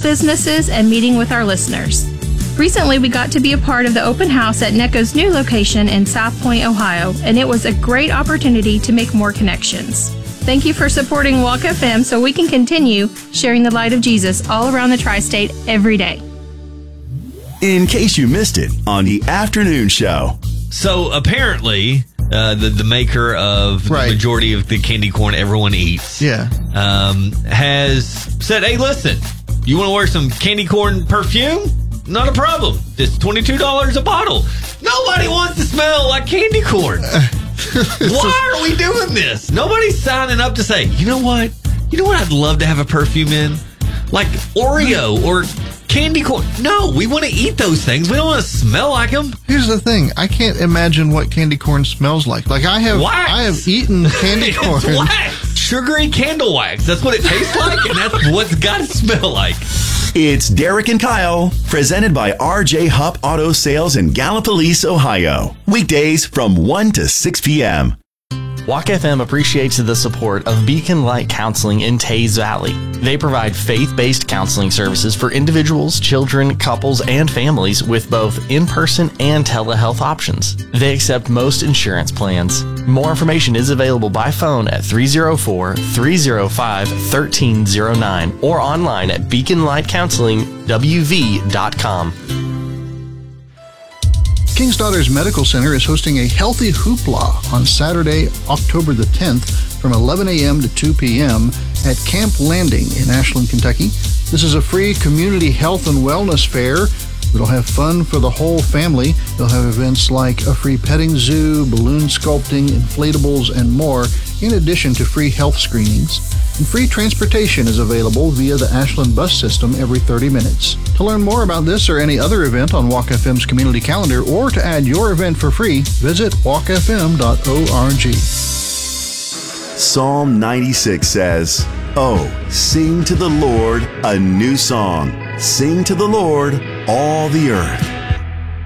businesses and meeting with our listeners. Recently, we got to be a part of the open house at NECO's new location in South Point, Ohio, and it was a great opportunity to make more connections. Thank you for supporting Walk FM so we can continue sharing the light of Jesus all around the tri-state every day. In case you missed it on the afternoon show. So apparently, the maker of the majority of the candy corn everyone eats has said, hey, listen, you want to wear some candy corn perfume? Not a problem. It's $22 a bottle. Nobody wants to smell like candy corn. Why are we doing this? Nobody's signing up to say, you know what? I'd love to have a perfume in? Like Oreo or candy corn. No, we want to eat those things. We don't want to smell like them. Here's the thing. I can't imagine what candy corn smells like. Like I have eaten candy corn. It's wax. Sugary candle wax. That's what it tastes like, and that's what's got to smell like. It's Derek and Kyle, presented by RJ Hupp Auto Sales in Gallipolis, Ohio. Weekdays from 1 to 6 p.m. Walk FM appreciates the support of Beacon Light Counseling in Taze Valley. They provide faith-based counseling services for individuals, children, couples, and families with both in-person and telehealth options. They accept most insurance plans. More information is available by phone at 304-305-1309 or online at beaconlightcounselingwv.com. King's Daughters Medical Center is hosting a Healthy Hoopla on Saturday, October the 10th from 11 a.m. to 2 p.m. at Camp Landing in Ashland, Kentucky. This is a free community health and wellness fair. It'll have fun for the whole family. They'll have events like a free petting zoo, balloon sculpting, inflatables, and more, in addition to free health screenings. And free transportation is available via the Ashland bus system every 30 minutes. To learn more about this or any other event on Walk FM's community calendar, or to add your event for free, visit walkfm.org. Psalm 96 says, "Oh, sing to the Lord a new song. Sing to the Lord, all the earth."